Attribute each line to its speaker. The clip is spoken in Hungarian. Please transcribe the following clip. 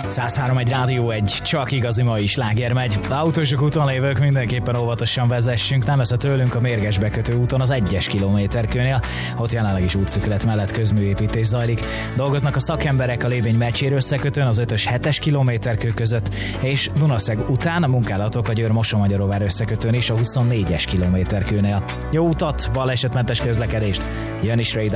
Speaker 1: 103.1 Rádió 1, csak igazi mai sláger megy. Autósok úton lévők mindenképpen óvatosan vezessünk, nem messze tőlünk a Mérges bekötő úton az 1-es kilométerkőnél. Ott jelenleg is útszűkület mellett közműépítés zajlik. Dolgoznak a szakemberek a Lévény-Mecsér összekötőn az 5-ös 7-es kilométerkő között, és Dunaszeg után a munkálatok a Győr-Mosonmagyaróvár összekötőn is a 24-es kilométerkőnél. Jó utat, balesetmentes közlekedést! Jön is Ray